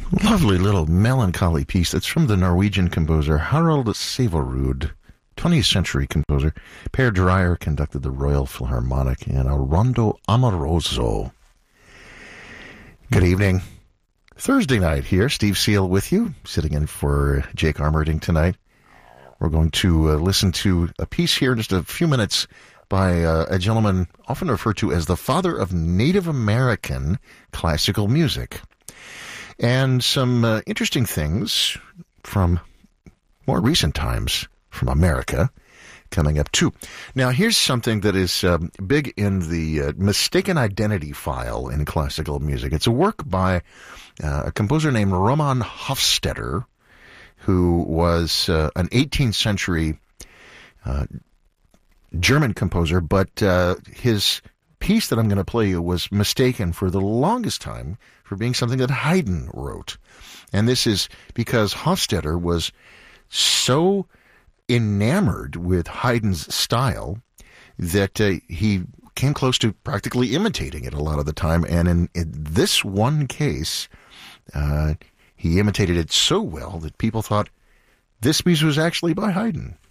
Lovely little melancholy piece that's from the Norwegian composer Harald Sæverud, 20th century composer. Per Dreyer conducted the Royal Philharmonic in a Rondo Amoroso. Good evening. Thursday night here, Steve Seal with you, sitting in for Jake Armerding tonight. We're going to listen to a piece here in just a few minutes by a gentleman often referred to as the father of Native American classical music. And some interesting things from more recent times from America coming up too. Now, here's something that is big in the mistaken identity file in classical music. It's a work by a composer named Roman Hofstadter, who was an 18th century German composer, but his piece that I'm going to play you was mistaken for the longest time for being something that Haydn wrote. And this is because Hofstadter was so enamored with Haydn's style that he came close to practically imitating it a lot of the time. And in this one case, he imitated it so well that people thought this piece was actually by Haydn.